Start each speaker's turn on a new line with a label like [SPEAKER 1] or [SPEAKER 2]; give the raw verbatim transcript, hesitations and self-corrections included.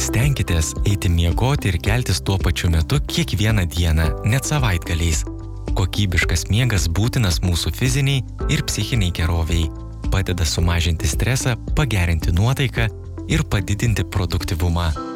[SPEAKER 1] Stenkitės eiti miegoti ir keltis tuo pačiu metu kiekvieną dieną, net savaitgaliais. Kokybiškas miegas būtinas mūsų fiziniai ir psichiniai geroviai. Padeda sumažinti stresą, pagerinti nuotaiką ir padidinti produktyvumą.